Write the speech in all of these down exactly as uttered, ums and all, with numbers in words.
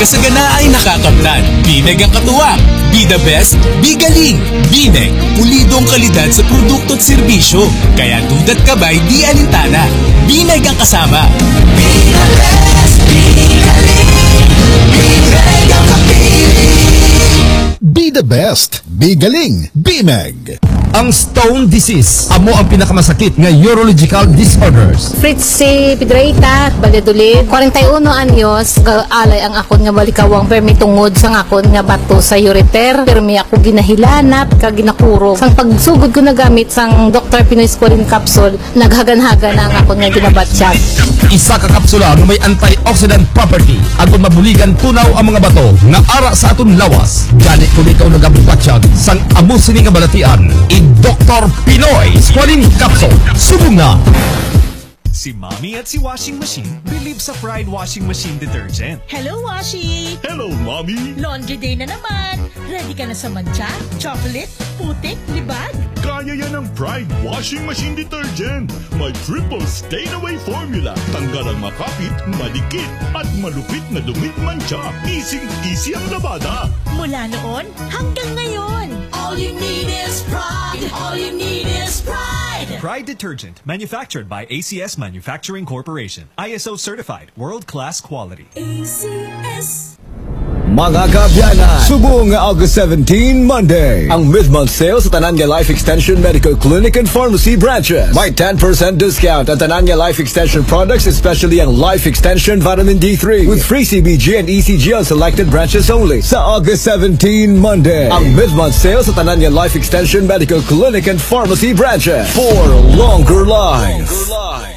kasagana ay nakakamtan. Bineg ang katuwang. Be the best, be galing. Bineg, pulidong kalidad sa produkto at serbisyo. Kaya dudat kabay di alintana. Bineg ang kasama. Be the best, be galing. Bineg ang kapili. Be the best, be galing. Bineg. Ang stone disease, amo ang pinakamasakit nga urological disorders. Fritzi Pidraita, Valladolid, forty-one anyos, alay ang akon nga balikawang permi tungod sa akon nga bato sa ureter, permi ako ginahilanat, ka ginakurog. Sang pagsugod ko na gamit sang Doctor Pinoy Squalene capsule, naghagan-hagan na ang akon nga ginabatsyag. Isa ka kapsula nga may antioxidant property, agon mabuligan tunaw ang mga bato nga ara sa aton lawas. Gani kung ikaw nagabatsyag sang amo sini nga balatian, Doctor Pinoy Squalene Capsule. Subong na! Si Mommy at si Washing Machine believe sa Pride Washing Machine Detergent. Hello, Washi! Hello, Mommy! Laundry day na naman! Ready ka na sa mancha, chocolate, putik, libag? Kaya yan ang Pride Washing Machine Detergent. May triple stain-away formula. Tanggal ang makapit, malikit, at malupit na dumit mancha. Easy-easy ang labada. Mula noon hanggang ngayon. All you need is pride. All you need is pride. Pride Detergent, manufactured by A C S Manufacturing Corporation. I S O certified, world-class quality. A C S. Mga kabyanan, subong nga August seventeenth, Monday, ang mid-month sale sa Tanan nga Life Extension Medical Clinic and Pharmacy branches. May ten percent discount ang Tanan nga Life Extension products, especially ang Life Extension Vitamin D three, with free C B G and E C G on selected branches only. Sa August seventeenth, Monday, ang mid-month sale sa Tanan nga Life Extension Medical Clinic and Pharmacy branches for longer life. Longer life.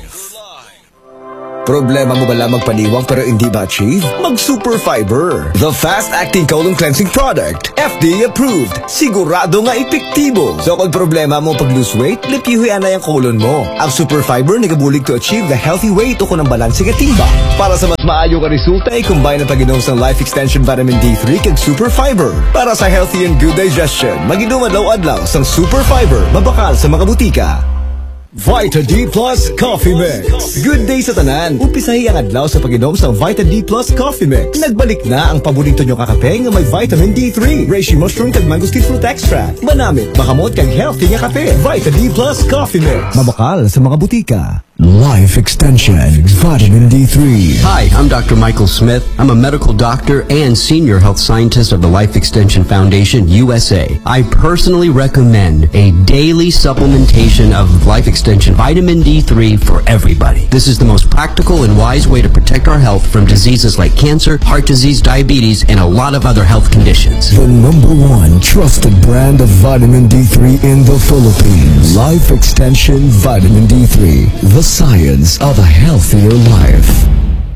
Problema mo ba lang magpaniwang pero hindi ma-achieve? Mag-Super Fiber, the fast-acting colon cleansing product. F D A approved. Sigurado nga epektibo. So kung problema mo pag-lose weight, lipihuyan na yung colon mo. Ang Super Fiber nagabulig to achieve the healthy weight o kung ang balansing at timba. Para sa mas maayo ka resulta, i-combine ang pag-inom ng Life Extension Vitamin D three kag Super Fiber. Para sa healthy and good digestion, mag-inom adlaw-adlaw sa Super Fiber. Mabakal sa mga butika. Vita D Plus Coffee Mix. Good day sa tanan. Umpisahi ang adlaw sa pag-inom sa Vita D Plus Coffee Mix. Nagbalik na ang paborito nyo kakape nga may vitamin D three, reishi mushroom kag mangosteen fruit extract. Manamit, makamot kag healthy nga kape. Vita D Plus Coffee Mix. Mabakal sa mga butika. Life Extension Vitamin D three. Hi, I'm Doctor Michael Smith. I'm a medical doctor and senior health scientist of the Life Extension Foundation U S A. I personally recommend a daily supplementation of Life Extension Vitamin D three for everybody. This is the most practical and wise way to protect our health from diseases like cancer, heart disease, diabetes, and a lot of other health conditions. The number one trusted brand of vitamin D three in the Philippines. Life Extension Vitamin D three. The science of a healthier life.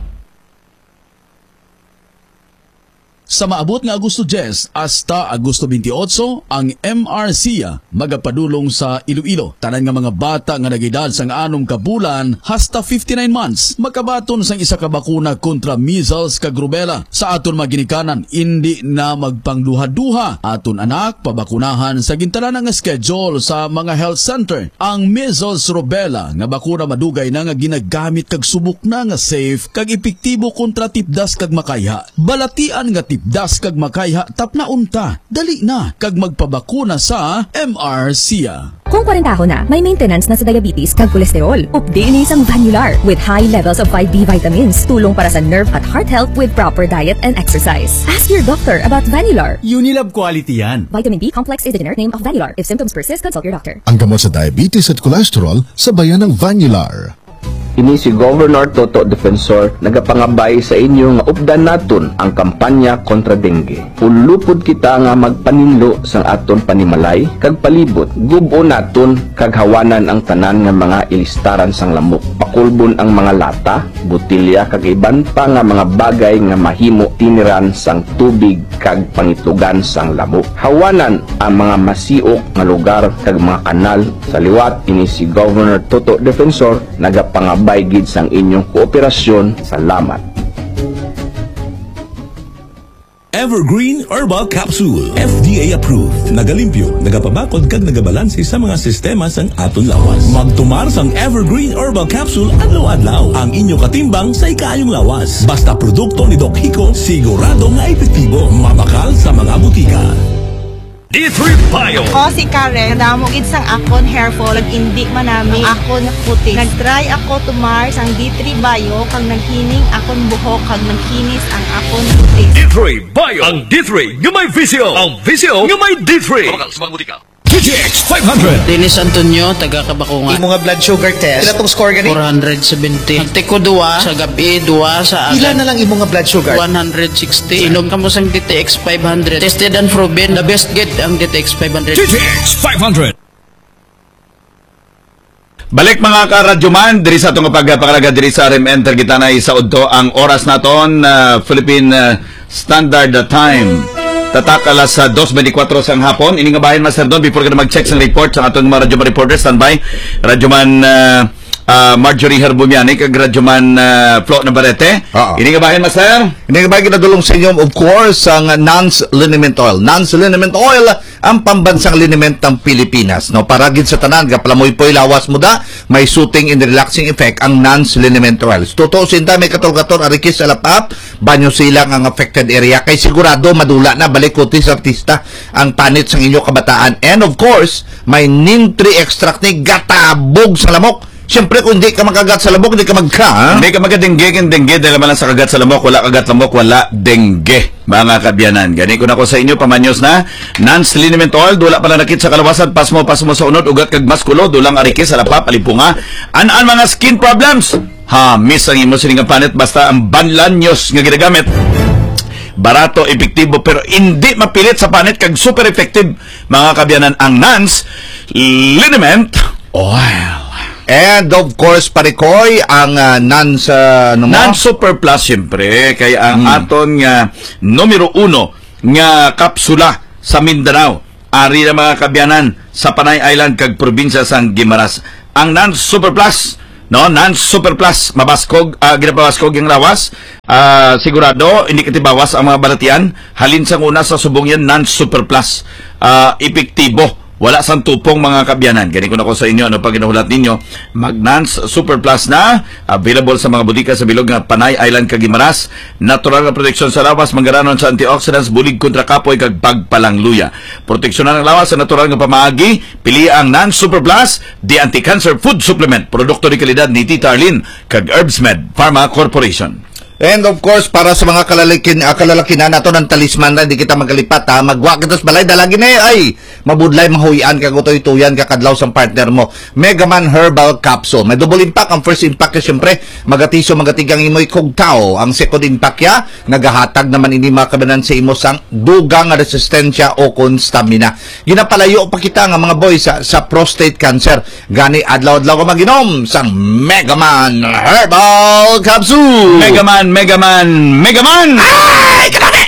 Sa maabot nga Agosto ten hasta Agosto twenty-eight, ang M R C A magapadulong sa Iloilo. Tanan nga mga bata nga nagedad sang anom ka bulan hasta fifty-nine months makabaton sang isa ka bakuna kontra measles kag rubella. Sa aton maginikanan, hindi na magpangduha-duha. Aton anak pabakunahan sa gintanan nga schedule sa mga health center. Ang measles rubella nga bakuna madugay na nga ginagamit kag subok na nga safe kag epektibo kontra tipdas kag makayha. Balatian nga tipdas kag makayha tapna unta, dali na kag magpabakuna sa M R C A. Kung kwarentaho na, may maintenance na sa diabetes kag kolesterol. Updi ni isang Vanular with high levels of five B vitamins. Tulong para sa nerve at heart health with proper diet and exercise. Ask your doctor about Vanular. Unilab quality yan. Vitamin B complex is the generic name of Vanular. If symptoms persist, consult your doctor. Ang gamot sa diabetes at cholesterol sa bayan ng Vanular. Ini si Governor Toto Defensor nagapangabay sa inyo nga updan naton ang kampanya kontra dengue. Ulupod kita nga magpaninlo sang aton panimalay kag palibot. Gubo naton kag hawanan ang tanan nga mga ilistaran sang lamok. Pakulbon ang mga lata, butilya kag iban pa nga mga bagay nga mahimo tiniran sang tubig kag pangitlugan sang lamok. Hawanan ang mga masiok nga lugar kag mga kanal sa liwat. Ini si Governor Toto Defensor nagapangabay gid sang inyong kooperasyon. Salamat. Evergreen Herbal Capsule. F D A approved. Nagalimpyo, nagapabakod kag nagabalanse sa mga sistema sang aton lawas. Magtumar sang Evergreen Herbal Capsule adlaw-adlaw. Ang inyo katimbang sa ikayong lawas. Basta produkto ni Doc Hico, sigurado nga epektibo. Mamakal sa mga butika. D three Bio. O si Karen, nadamo gid sang akon hair fall, indi manami akon puti. Nagtry ako tumar sang D three Bio kag naghining akon buhok kag nagkinis ang akon puti. D three Bio. Ang D three nga may visio. Ang visio nga may D three. Mamakal sa mga butika. T T X five hundred. Dennis Antonio, taga Kabakungan. Imo nga blood sugar test. Pila tong score gani? four seventy. Nagtiko duwa sa gabi, duwa sa agad. Pila na lang imo nga blood sugar? one sixty. Inom ka mo sang D T X five hundred. Tested and proven. The best get ang D T X five hundred. T T X five hundred. Balik mga ka-radyoman, diri sa itong pagpakalaga diri sa R M N Targitanay sa Udto. Ang oras naton, uh, Philippine uh, Standard Time. Tatak alas sa two twenty-four sang hapon. Ini nga bahin Master Don before ka na mag-check sa report sa atong mga radyoman reporters. Standby. Radyoman uh, uh, Marjorie Herbumiani kag radyoman uh, Flo Navarrete. Ini nga bahin Master? Ini nga bahin kinadulong sa inyo, of course, ang Nance Liniment Oil. Nance Liniment Oil, ang pambansang liniment ng Pilipinas. No, para gid sa tanan, kapalamoy po'y lawas mo da, may soothing and relaxing effect ang Nance Liniment Oil. Totoo sinta, may katol-katol, arikis, alap-ap, banyo silang ang affected area. Kay sigurado, madula na, balik kutis artista, ang panit sa inyo kabataan. And of course, may neem tree extract ni gatabog sa lamok. Siyempre, kung hindi ka makagat sa lamok, hindi ka magka, ha? Hindi ka magadengge, kung dengge, dahil naman lang sa kagat sa lamok, wala kagat lamok, wala dengge. Mga kabyanan. Gani ko na ko sa inyo, pamanyos na, Nance Liniment Oil, dula pala nakit sa kalawasan, pas mo, pas mo sa unod, ugat kag maskulo, dulang arikis, alapa, palipunga, an-an mga skin problems. Ha, miss ang imo siningang planet, basta ang banlanyos nga ginagamit. Barato, epektibo, pero hindi mapilit sa panit, kag super effective, mga kabyanan, ang Nance Liniment Oil. And of course, parikoy, ang uh, Nance, uh, ano Nance Super Plus, siyempre, kaya ang hmm. aton nga numero uno nga kapsula sa Mindanao, ari na mga kabyanan sa Panay Island kag probinsya sang Guimaras. Ang Nance Super Plus, no, Nance Super Plus, mabaskog, uh, ginapabaskog yung lawas, uh, sigurado, hindi katibawas ang mga balatian, halin sang una sa subong yan, Nance Super Plus, uh, epektibo. Wala sang tupong mga kabyanan. Ganito na ko sa inyo, ano pag ginahulat ninyo, Mag-Nance Super Plus na, available sa mga butika sa bilog nga Panay Island kag Guimaras. Natural na proteksyon sa lawas, manggaranon sa antioxidants, bulig kontra kapoy kag pagpalangluya. Proteksyon na ng lawas sa natural nga pamaagi, pili ang Nance Super Plus, the anti-cancer food supplement, produkto ni kalidad ni Tita Arlene kag Herbsmed Pharma Corporation. And of course, para sa mga kalalakin, uh, kalalaki na nato ng talisman na hindi kita magalipat, ha, magwa kita sa balay, dalagi na eh, ay, mabudlay, mahuyan, kagutoy-tuyan, kakadlaw sa partner mo. Megaman Herbal Capsule. May double impact. Ang first impact, siyempre, magatiso, magatigang imoy kugtao. Ang second impact, ya, nagahatag naman ini mga kabanan sa imo sang dugang resistensya o kon stamina. Ginapalayo pa kita nga mga boys sa, sa prostate cancer. Gani, adlaw-adlaw ka maginom sang Megaman Herbal Capsule. Megaman Megaman, Megaman! Ay, kanani!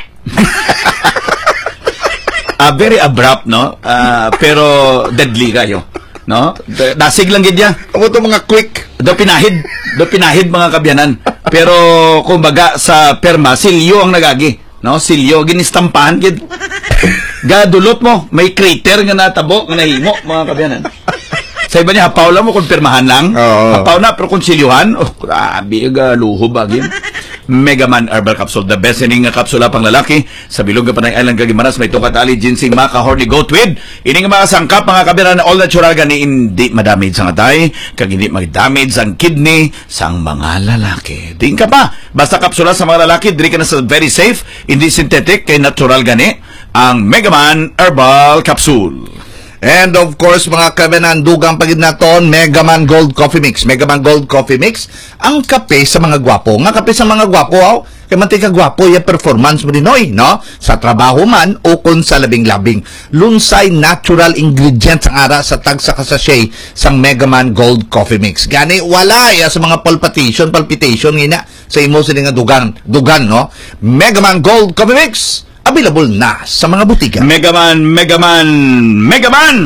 uh, very abrupt, no? Uh, pero deadly kayo, no? Dasig lang gid ya. Amo to mga quick. Do pinahid, do pinahid mga kabyanan. Pero kumbaga sa perma, silyo ang nagagi, no? Silyo ginistampahan gid. Gadulot mo, may crater nga natabo nga nahimo mga kabyanan. Sa iba niya, hapaw lang mo kung pirmahan lang. Oh. Hapaw na, pero kung silyuhan, oh, grabe, luho bagin. Megaman Herbal Capsule, the best selling nga kapsula pang lalaki sa bilog nga Panay Island kag Guimaras. May tukat ali ginseng maca horny goat with ini nga mga sangkap mga kabira na all natural gani hindi madamage sa atay kag hindi mag-damage ang kidney sang mga lalaki. Din ka pa basta kapsula sa mga lalaki, diri ka na sa very safe, hindi synthetic kay natural gani ang Megaman Herbal Capsule. And of course, mga kabanan, dugang pagid naton, Megaman Gold Coffee Mix. Megaman Gold Coffee Mix, ang kape sa mga gwapo. Nga kape sa mga gwapo, oh, kaya mantika gwapo, yung performance mo din, oy, no? Sa trabaho man, o kun sa labing-labing. Lunsay natural ingredients ang ara sa tag sa kasashay sang Megaman Gold Coffee Mix. Gani, wala ya sa mga palpitation, palpitation, ngina, sa imo sila nga dugan, dugan, no? Megaman Gold Coffee Mix, available na sa mga butika. Megaman, Megaman, Megaman!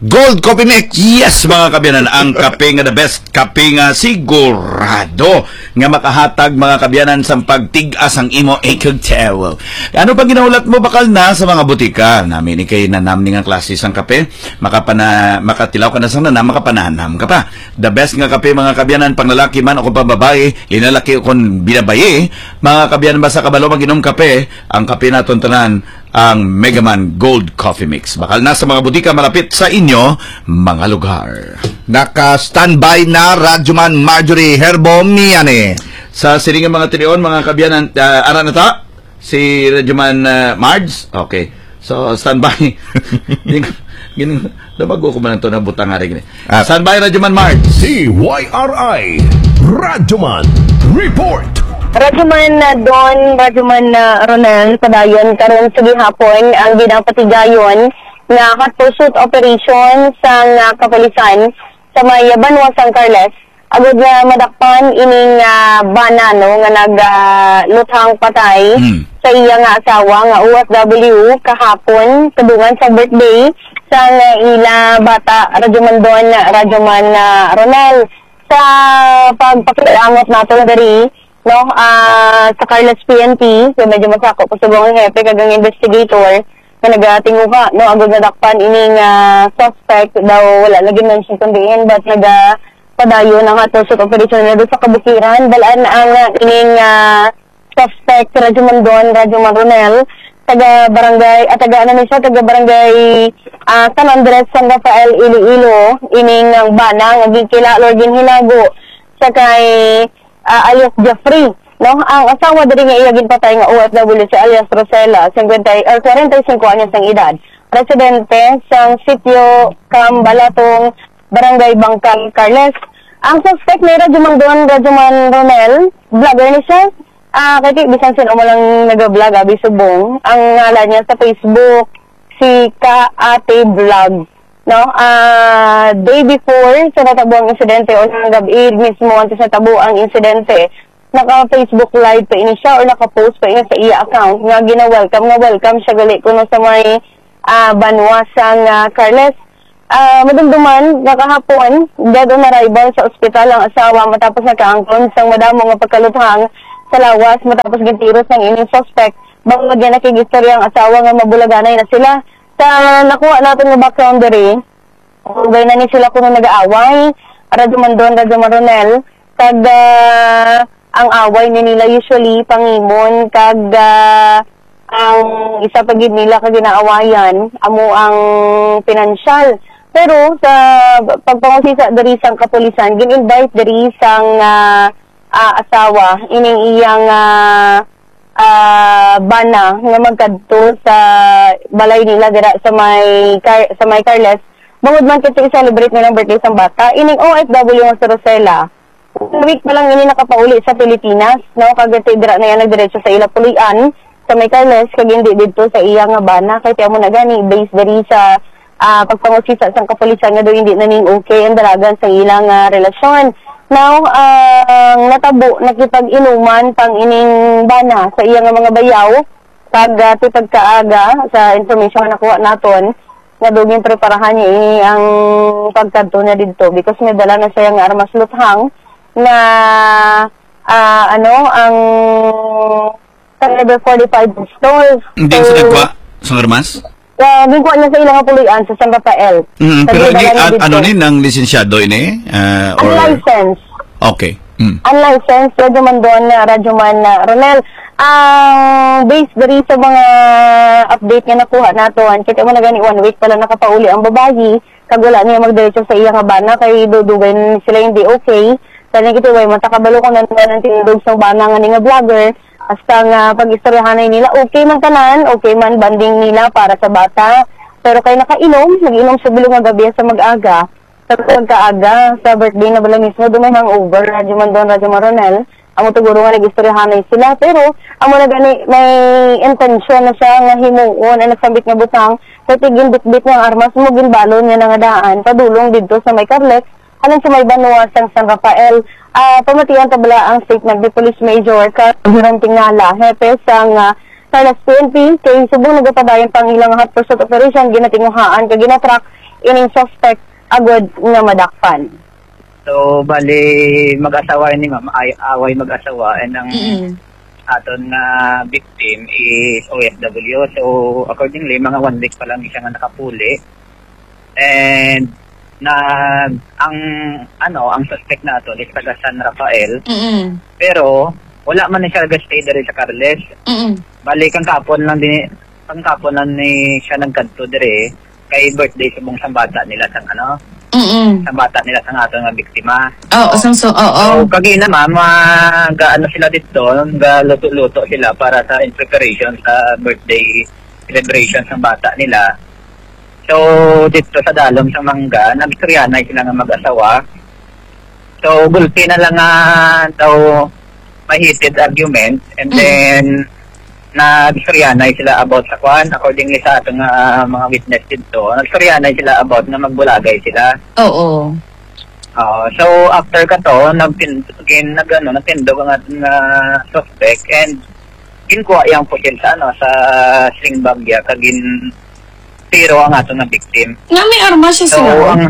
Gold Coffee Mix. Yes, mga kabyanan, ang kape nga the best, kape nga sigurado nga makahatag mga kabyanan sa pagtigas ang imo ikagtawo. Ano pang ginaulat mo bakal na sa mga butika? Namin ikay nanam ni nga klase sang kape, makapana makatilaw ka na sang nanam, makapananam ka pa. The best nga kape mga kabyanan, pang lalaki man o kung babae, linalaki o kung binabaye, mga kabyanan ba sa kabalo maginom kape, ang kape naton tanan ang Megaman Gold Coffee Mix. Bakal na sa mga butika malapit sa inyo, mga lugar. Naka-standby na Radyoman Marjorie Herbo Miane. Sa siringan mga tinion, mga kabyanan, uh, ara na ta? Si Radyoman uh, Marge? Okay. So, standby. Gin, nabago ko man ito na butang hari gini. Uh, standby, Radyoman Marge. C Y R I Radyoman Report. Radyoman na Don, Radyoman na Ronel, padayon karon sa gihapon ang ginapatigayon nga hot-pursuit operation sa uh, kapulisan sa may Banwa, San Carles. Agad nga madakpan ining uh, bana no, nga nagluthang uh, patay mm. sa iya nga asawa nga O F W kahapon kadungan sa birthday sa uh, ila bata. Radyoman Don, Radyoman uh, Ronel. Sa pagpakilamot nato diri no, uh, sa Carlos P N P, so medyo masako po sa buong hepe, kagang investigator, na nagatinguha, no, agad nadakpan ining uh, suspect, daw wala lagi mention kundiin, but nagapadayo ng hot-pursuit operation na doon sa kabukiran, balaan ang uh, ining uh, suspect, Radyoman Don, Radyoman Ronel, taga barangay, at taga ano siya, taga barangay uh, San Andres, San Rafael, Iloilo, ining ang bana, naging kila Lord Hinago, sa kay Uh, alias Jeffrey, no? Ang asawa diri nga iyagin patay nga O F W si alias Rosela, fifty or forty-five anyos ang edad. Residente sa sitio Cambalatong, Barangay Bangkal, Carles. Ang suspect ni Radyoman Don, Radyoman Ronel, vlogger ni siya. Ah, uh, kaya bisan sino mo lang nag-vlog, abi subong. Ang ngalan niya sa Facebook, si Ka Ate Vlog. No, ah uh, day before sa natabo ang insidente o sa gabi mismo antes natabo ang insidente, naka-Facebook live pa ini siya o naka-post pa ini sa iya account nga gina-welcome nga welcome siya gali kuno sa may uh, Banwa sang uh, Carles. Uh, madumduman nakahapon dead on arrival sa ospital ang asawa matapos nakaangkon sang madamo nga pagkaluthang sa lawas matapos gintiros ng ining suspect. Bago magyan nakigistorya ang asawa nga mabulaganay na sila. Sa nakuha natin ng background diri, ugay na ni sila kung nag-aaway, Radyoman Don, Radyoman Ronel, kag uh, ang away ni nila usually pangimon, kag uh, ang isa pagid nila kag ginaawayan, amo ang pinansyal. Pero sa pagpangusisa diri sang kapulisan, gin-invite diri sang uh, uh, asawa, ining iyang uh, Uh, bana nga magkadto sa balay nila dira sa may Car sa may Carles. Bangod man kito i-celebrate nilang birthday sang bata. Ining O F W nga si Rosela. Week pa lang ini nakapauli sa Pilipinas, no, kagati dira na yan nagdiretso sa ila pulian sa may Carles kag hindi didto sa iya nga bana kay tiya mo na gani based diri sa uh, pagpangusisa sang kapulisan nga do hindi na ning okay ang dalagan sa ilang uh, relasyon. Now, ang uh, natabo, nakipag-inuman pang ining bana sa iyang mga bayaw, pag uh, tipagkaaga sa information na nakuha naton, nga duging preparahan niya ini ang pagkadto niya dito because may dala na siya nga armas luthang na uh, ano, ang caliber forty-five pistol. Hindi so, sa nagwa sa armas? Uh, Gingkuha niya sa ilang pulian sa San Rafael. Mm, pero ni, an, ano ni, ng lisensyado ini? Uh, or... Unlicensed. Okay. Mm. Unlicensed, Radyoman Don, Radyoman Ronel. Ang uh, based diri sa mga update nga nakuha nato, kita mo na gani one week pala nakapauli ang babayi, kag wala niya magdiretso sa iya nga bana, kay dudugan sila hindi okay. Kaya kita way matakabalo ko na ng tinudog sa bana nga ni nga vlogger. Hasta nga pag-istoryahanay nila, okay man tanan, okay man banding nila para sa bata. Pero kay nakainom, nag-inom sa bilong nga gabi sa mag-aga. Sa pagkaaga, sa birthday na bala mismo, doon may hangover, Radyoman Don, Radyoman Ronel. Amo tuguro nga nag-istoryahanay sila. Pero, amo na gani, may intensyon na siya nga himuon, ay nagsambit nga butang, sa tigin bit-bit ng armas, mo ginbalon nga nga daan, padulong dito sa may Carles, halin sa may Banwa, sang San Rafael. Uh, pamatiyan tabla ang statement ni Police Major Carlos Tingala, hepe sang uh, Carles P N P, kay subong nagapadayon pang ilang hot pursuit operation, ginatinguhaan, kag ginatrack ining suspect agad nga madakpan. So, bali, mag-asawa ni ma'am, ay, away mag-asawa, and ang Mm-mm. aton na victim is O F W. So, accordingly, mga one week pa lang siya nga nakapuli. And, na, ang, ano, ang suspect na ito is taga San Rafael. Mm-mm. Pero, wala man na siya nag-stay dere sa Carles. Mm-mm. Bali, kang kapon lang din, kang kapon lang ni siya nagkanto dere, kay birthday subong sa bata nila sang ano, Mm-mm. sa bata nila sang ato nga biktima. Oo, sang so, oo. So, kagina ma'am, mag-ano sila dito, luto-luto sila para sa in preparation sa birthday celebration ng bata nila. So, dito sa dalom sa Mangga, nagsuryanay sila nga mag-asawa. So, gulpi na lang nga daw may heated argument, and then nagsuryanay sila about sa kwan, accordingly sa atong uh, mga witness dito, nagsuryanay sila about na magbulagay sila. Oo. Uh, so, after kato, nagpindogin, nag, ano, nagpindog ang ating uh, suspect, and ginkuha yung pusil sa, ano, sa sling bag ya, kagin tiro ang atong na victim. Nga may armas siya So, sila? ang...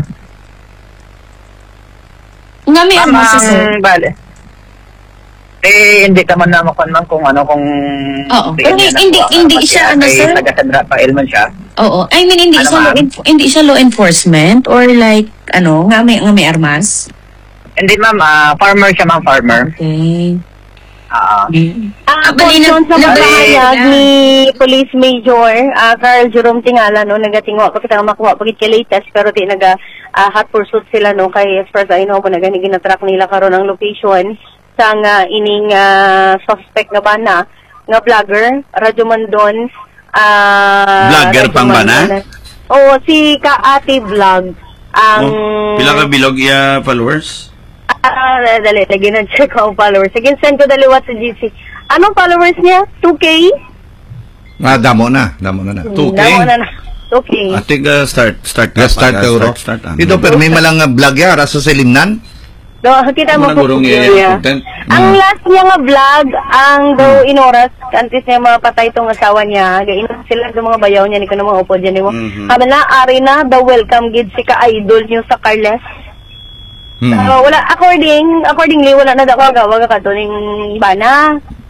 Nga may armas siya sila? Bale. Eh, hindi ka man na makunman kung ano, kung... Oo. Pero hindi, hindi, hindi siya, ano, sir? Taga San Rafael man siya. Oo. I mean, hindi Ano, siya, law, ma'am? enf- hindi siya law enforcement or like, ano, nga may, nga may armas? Hindi ma'am, ah, farmer siya ma'am, farmer. Okay. Ah, Ang bali na- portion sa na- pagkahayag na- ni Police Major uh, Carl Jerome Tingala, no, nagatingwa pa kita nga makuha pagit kay latest, pero di naga uh, hot pursuit sila, no, kay as far as I know, po nagani ginatrack nila karon ang location sang uh, ining uh, suspect nga bana nga vlogger, Radyo Mandon. Uh, Vlogger Radyo pang bana? Mandon. Oo, si Kaati Vlog. Ang... Oh, pila ka bilog iya followers? Ah, dali, lagi na check ang followers. Sige, send ko daliwat sa G C. Anong followers niya? two K? Ah, damo na, damo na na. two K. Damo na na. two K. I think uh, start start Nga start ka, Uro. start, start, Dito, pero may malang nga vlog ya, raso sa limnan. Do, kita mo Muna po gurong iya niya. content. Ang Mm. last niya nga vlog, ang do inoras, kantis niya mapatay itong asawa niya, gainom sila ng mga bayaw niya, ni ka mga upod niya, ni mo. Mhm. Kami na, ari na, the welcome gid si ka-idol niyo sa Carles. Hmm. So, wala, according, accordingly, wala na daw kagawa ka to ning bana.